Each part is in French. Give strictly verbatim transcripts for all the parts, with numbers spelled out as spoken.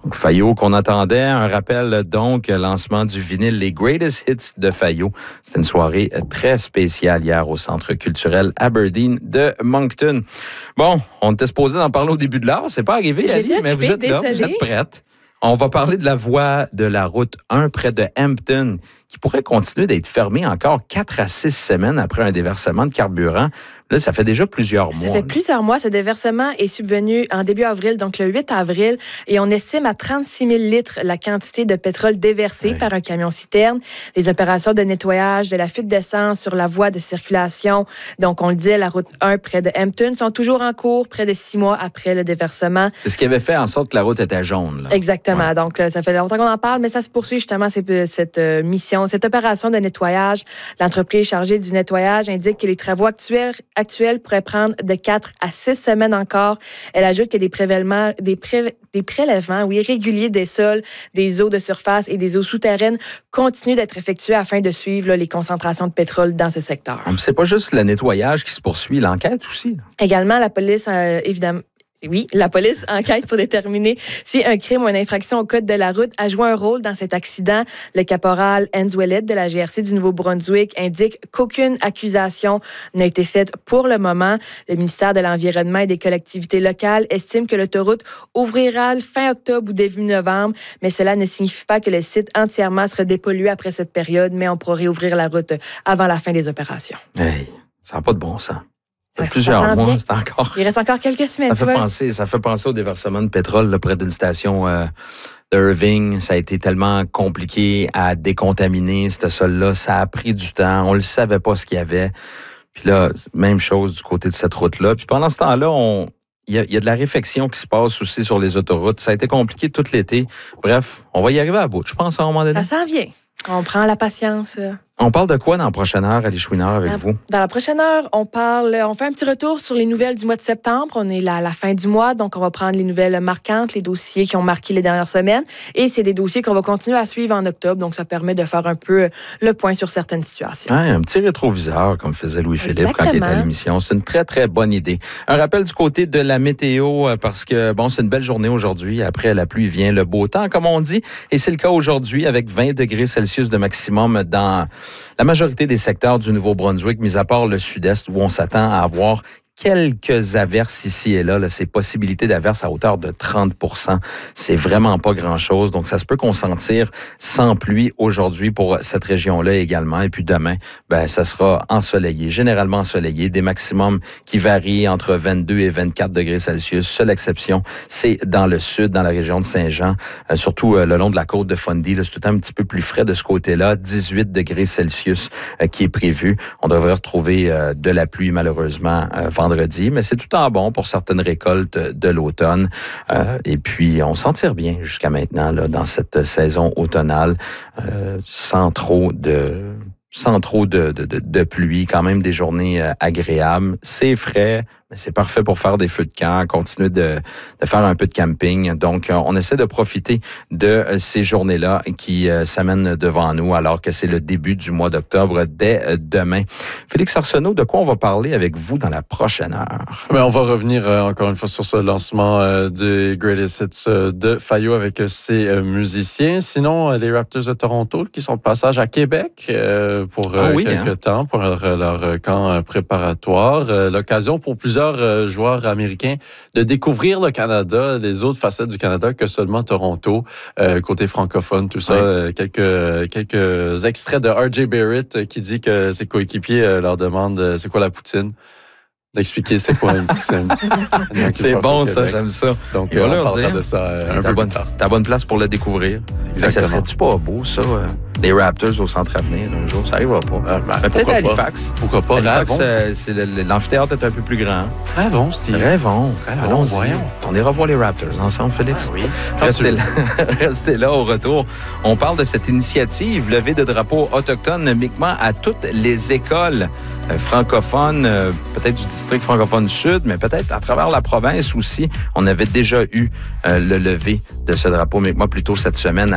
Donc, Fayo qu'on attendait. Un rappel, donc, lancement du vinyle Les Greatest Hits de Fayo. C'était une soirée très spéciale hier au Centre culturel Aberdeen de Moncton. Bon, on était supposé d'en parler au début de l'heure. C'est pas arrivé, Ali, mais vous êtes là, vous êtes prête. On va parler de la voie de la route un près de Hampton qui pourrait continuer d'être fermée encore quatre à six semaines après un déversement de carburant. Là, ça fait déjà plusieurs mois. Ça fait plusieurs mois. Ce déversement est subvenu en début avril, donc le huit avril, et on estime à trente-six mille litres la quantité de pétrole déversée oui. par un camion-citerne. Les opérations de nettoyage de la fuite d'essence sur la voie de circulation, donc on le dit, la route un près de Hampton, sont toujours en cours près de six mois après le déversement. C'est ce qui avait fait en sorte que la route était jaune. Là. Exactement. Ouais. Donc, ça fait longtemps qu'on en parle, mais ça se poursuit justement, cette mission, cette opération de nettoyage. L'entreprise chargée du nettoyage indique que les travaux actuels actuelle pourrait prendre de quatre à six semaines encore. Elle ajoute que des prélèvements, des, pré, des prélèvements oui, réguliers des sols, des eaux de surface et des eaux souterraines continuent d'être effectués afin de suivre là, les concentrations de pétrole dans ce secteur. C'est pas juste le nettoyage qui se poursuit, l'enquête aussi. Là. Également, la police, euh, évidemment, Oui, la police enquête pour déterminer si un crime ou une infraction au code de la route a joué un rôle dans cet accident. Le caporal Hans Ouellet de la G R C du Nouveau-Brunswick indique qu'aucune accusation n'a été faite pour le moment. Le ministère de l'Environnement et des collectivités locales estime que l'autoroute ouvrira fin octobre ou début novembre, mais cela ne signifie pas que le site entièrement sera dépollué après cette période, mais on pourra réouvrir la route avant la fin des opérations. Hey, ça n'a pas de bon sens. Ça fait plusieurs mois, c'est encore... Il reste encore quelques semaines, ça fait, penser, ça fait penser au déversement de pétrole là, près d'une station euh, de Irving. Ça a été tellement compliqué à décontaminer, ce sol-là. Ça a pris du temps. On ne le savait pas ce qu'il y avait. Puis là, même chose du côté de cette route-là. Puis pendant ce temps-là, on... Il y, a, il y a de la réflexion qui se passe aussi sur les autoroutes. Ça a été compliqué tout l'été. Bref, on va y arriver à bout, je pense, à un moment donné. Ça s'en vient. On prend la patience. On parle de quoi dans la prochaine heure, Ali Chouinard, avec dans, vous? Dans la prochaine heure, on parle, on fait un petit retour sur les nouvelles du mois de septembre. On est là à la fin du mois, donc on va prendre les nouvelles marquantes, les dossiers qui ont marqué les dernières semaines. Et c'est des dossiers qu'on va continuer à suivre en octobre, donc ça permet de faire un peu le point sur certaines situations. Ouais, un petit rétroviseur, comme faisait Louis-Philippe quand il était à l'émission. C'est une très, très bonne idée. Un rappel du côté de la météo, parce que, bon, c'est une belle journée aujourd'hui. Après la pluie vient le beau temps, comme on dit. Et c'est le cas aujourd'hui, avec vingt degrés Celsius de maximum dans la majorité des secteurs du Nouveau-Brunswick, mis à part le sud-est, où on s'attend à avoir quelques averses ici et là, là, ces possibilités d'averses à hauteur de trente pour cent. C'est vraiment pas grand-chose. Donc, ça se peut qu'on s'en tire sans pluie aujourd'hui pour cette région-là également. Et puis demain, ben, ça sera ensoleillé, généralement ensoleillé, des maximums qui varient entre vingt-deux et vingt-quatre degrés Celsius. Seule exception, c'est dans le sud, dans la région de Saint-Jean, euh, surtout euh, le long de la côte de Fundy. Là, c'est tout un petit peu plus frais de ce côté-là. dix-huit degrés Celsius euh, qui est prévu. On devrait retrouver euh, de la pluie, malheureusement, euh, vendredi, mais c'est tout en bon pour certaines récoltes de l'automne. Euh, et puis, on s'en tire bien jusqu'à maintenant là, dans cette saison automnale, euh, sans trop de... sans trop de, de, de, de pluie, quand même des journées euh, agréables. C'est frais, mais c'est parfait pour faire des feux de camp, continuer de, de faire un peu de camping. Donc, euh, on essaie de profiter de euh, ces journées-là qui euh, s'amènent devant nous alors que c'est le début du mois d'octobre dès euh, demain. Félix Arsenault, de quoi on va parler avec vous dans la prochaine heure? Bien, on va revenir euh, encore une fois sur ce lancement euh, des Greatest Hits euh, de Fayo avec euh, ses euh, musiciens. Sinon, euh, les Raptors de Toronto qui sont de passage à Québec euh, pour euh, oh oui, quelques hein? temps, pour leur, leur camp préparatoire. Euh, l'occasion pour plusieurs euh, joueurs américains de découvrir le Canada, les autres facettes du Canada que seulement Toronto, euh, côté francophone, tout ça. Oui. Euh, quelques, quelques extraits de R J Barrett qui dit que ses coéquipiers euh, leur demandent euh, c'est quoi la poutine? D'expliquer c'est quoi une poutine. C'est bon ça, j'aime ça. Donc, on va parler de ça euh, un t'as peu bonne, plus tard. T'as bonne place pour le découvrir. Exactement. Ça serait-tu pas beau, ça? Euh, les Raptors au Centre Avenir un jour? Ça arrivera pas. Euh, ben, Mais peut-être à Halifax. Pourquoi pas? Halifax, euh, c'est le, l'amphithéâtre est un peu plus grand. Rêvons, Steve. Rêvons. Rêvons, voyons. On ira voir les Raptors ensemble, Félix. Ah, oui. Restez là. Restez là au retour. On parle de cette initiative, levée de drapeaux autochtones Mi'kmaq à toutes les écoles euh, francophones, euh, peut-être du district francophone sud, mais peut-être à travers la province aussi. On avait déjà eu euh, le lever de ce drapeau Mi'kmaq plus tôt cette semaine à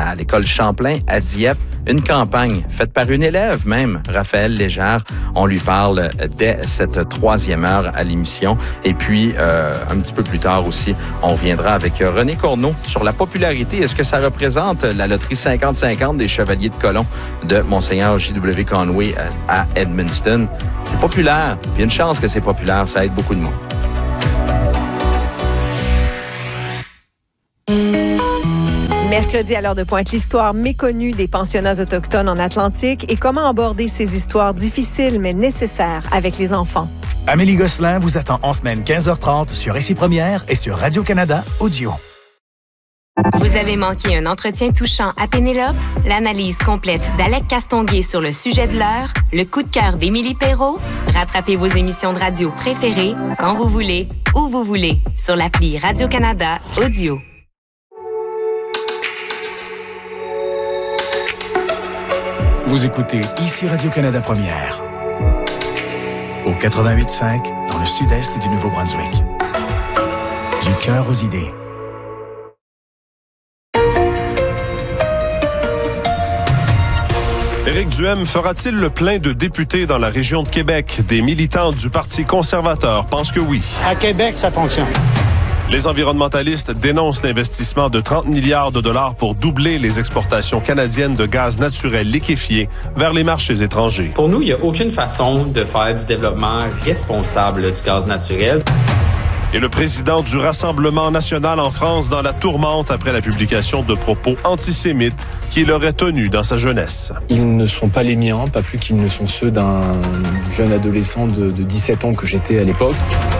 à l'école Champlain à Dieppe. Une campagne faite par une élève même, Raphaël Légère. On lui parle dès cette troisième heure à l'émission. Et puis, euh, un petit peu plus tard aussi, on reviendra avec René Corneau sur la popularité. Est-ce que ça représente la loterie cinquante cinquante des Chevaliers de Colomb de Monseigneur J W Conway à Edmundston? C'est populaire. Il y a une chance que c'est populaire. Ça aide beaucoup de monde. Mercredi, à l'heure de pointe, l'histoire méconnue des pensionnats autochtones en Atlantique et comment aborder ces histoires difficiles mais nécessaires avec les enfants. Amélie Gosselin vous attend en semaine quinze heures trente sur Ici Première et sur Radio-Canada Audio. Vous avez manqué un entretien touchant à Pénélope? L'analyse complète d'Alec Castonguay sur le sujet de l'heure? Le coup de cœur d'Émilie Perrault? Rattrapez vos émissions de radio préférées quand vous voulez, où vous voulez, sur l'appli Radio-Canada Audio. Vous écoutez Ici Radio-Canada Première. Au quatre-vingt-huit cinq, dans le sud-est du Nouveau-Brunswick. Du cœur aux idées. Éric Duhem fera-t-il le plein de députés dans la région de Québec? Des militants du Parti conservateur pensent que oui. À Québec, ça fonctionne. Les environnementalistes dénoncent l'investissement de trente milliards de dollars pour doubler les exportations canadiennes de gaz naturel liquéfié vers les marchés étrangers. Pour nous, il n'y a aucune façon de faire du développement responsable du gaz naturel. Et le président du Rassemblement national en France dans la tourmente après la publication de propos antisémites qu'il aurait tenus dans sa jeunesse. Ils ne sont pas les miens, pas plus qu'ils ne sont ceux d'un jeune adolescent de, de dix-sept ans que j'étais à l'époque.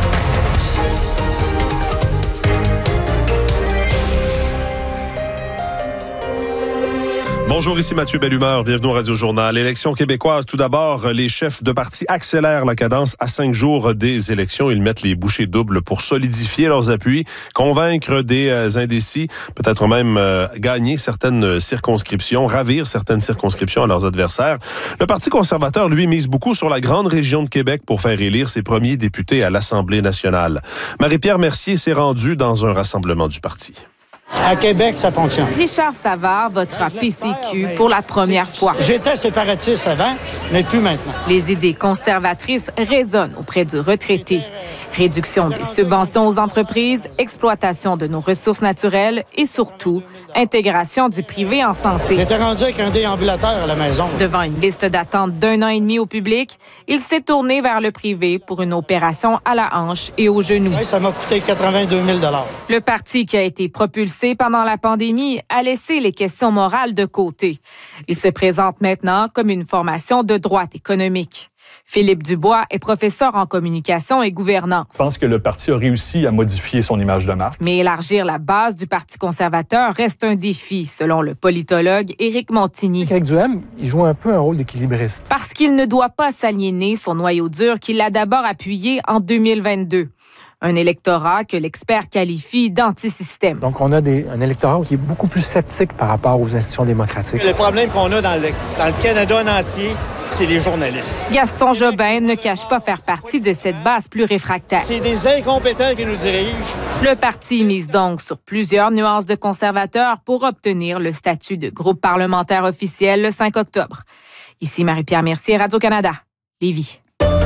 Bonjour, ici Mathieu Bellumeur, bienvenue au Radio-Journal. Élections québécoises, tout d'abord, les chefs de parti accélèrent la cadence à cinq jours des élections. Ils mettent les bouchées doubles pour solidifier leurs appuis, convaincre des indécis, peut-être même euh, gagner certaines circonscriptions, ravir certaines circonscriptions à leurs adversaires. Le Parti conservateur, lui, mise beaucoup sur la grande région de Québec pour faire élire ses premiers députés à l'Assemblée nationale. Marie-Pierre Mercier s'est rendue dans un rassemblement du parti. À Québec, ça fonctionne. Richard Savard votera P C Q pour la première fois. J'étais séparatiste avant, mais plus maintenant. Les idées conservatrices résonnent auprès du retraité. Réduction des subventions aux entreprises, exploitation de nos ressources naturelles et surtout, intégration du privé en santé. J'étais rendu avec un déambulateur à la maison. Devant une liste d'attente d'un an et demi au public, il s'est tourné vers le privé pour une opération à la hanche et au genou. Oui, ça m'a coûté quatre-vingt-deux mille dollars. Le parti qui a été propulsé pendant la pandémie a laissé les questions morales de côté. Il se présente maintenant comme une formation de droite économique. Philippe Dubois est professeur en communication et gouvernance. Je pense que le parti a réussi à modifier son image de marque. Mais élargir la base du Parti conservateur reste un défi, selon le politologue Éric Montigny. Éric Duhem, il joue un peu un rôle d'équilibriste. Parce qu'il ne doit pas s'aliéner son noyau dur qu'il a d'abord appuyé en deux mille vingt-deux. Un électorat que l'expert qualifie d'antisystème. Donc, on a des, un électorat qui est beaucoup plus sceptique par rapport aux institutions démocratiques. Le problème qu'on a dans le, dans le Canada en entier, c'est les journalistes. Gaston Jobin ne cache pas faire partie de cette base plus réfractaire. C'est des incompétents qui nous dirigent. Le parti mise donc sur plusieurs nuances de conservateurs pour obtenir le statut de groupe parlementaire officiel le cinq octobre. Ici Marie-Pierre Mercier, Radio-Canada, Lévis.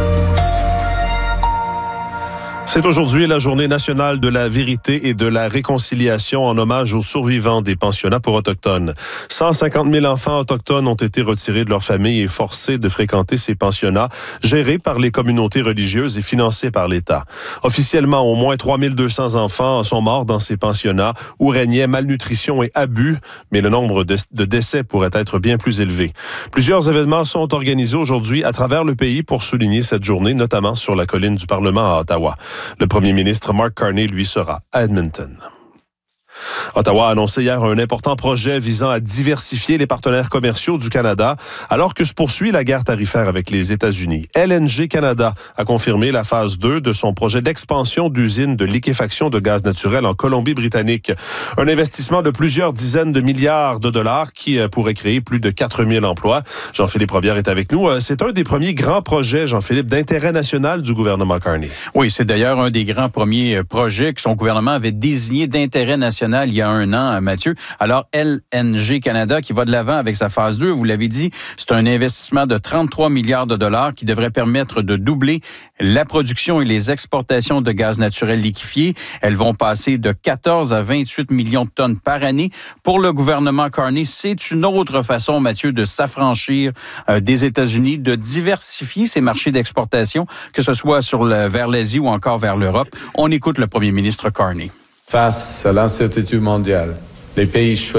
C'est aujourd'hui la journée nationale de la vérité et de la réconciliation en hommage aux survivants des pensionnats pour autochtones. cent cinquante mille enfants autochtones ont été retirés de leur famille et forcés de fréquenter ces pensionnats gérés par les communautés religieuses et financés par l'État. Officiellement, au moins trois mille deux cents enfants sont morts dans ces pensionnats où régnait malnutrition et abus, mais le nombre de, de décès pourrait être bien plus élevé. Plusieurs événements sont organisés aujourd'hui à travers le pays pour souligner cette journée, notamment sur la colline du Parlement à Ottawa. Le premier ministre Mark Carney, lui, sera à Edmonton. Ottawa a annoncé hier un important projet visant à diversifier les partenaires commerciaux du Canada alors que se poursuit la guerre tarifaire avec les États-Unis. L N G Canada a confirmé la phase deux de son projet d'expansion d'usine de liquéfaction de gaz naturel en Colombie-Britannique. Un investissement de plusieurs dizaines de milliards de dollars qui pourrait créer plus de quatre mille emplois. Jean-Philippe Robillard est avec nous. C'est un des premiers grands projets, Jean-Philippe, d'intérêt national du gouvernement Carney. Oui, c'est d'ailleurs un des grands premiers projets que son gouvernement avait désigné d'intérêt national nationale il y a un an, Mathieu. Alors, L N G Canada qui va de l'avant avec sa phase deux, vous l'avez dit, c'est un investissement de trente-trois milliards de dollars qui devrait permettre de doubler la production et les exportations de gaz naturel liquéfié. Elles vont passer de quatorze à vingt-huit millions de tonnes par année. Pour le gouvernement Carney, c'est une autre façon, Mathieu, de s'affranchir euh, des États-Unis, de diversifier ses marchés d'exportation, que ce soit sur le, vers l'Asie ou encore vers l'Europe. On écoute le premier ministre Carney. Face à l'incertitude mondiale, les pays choisissent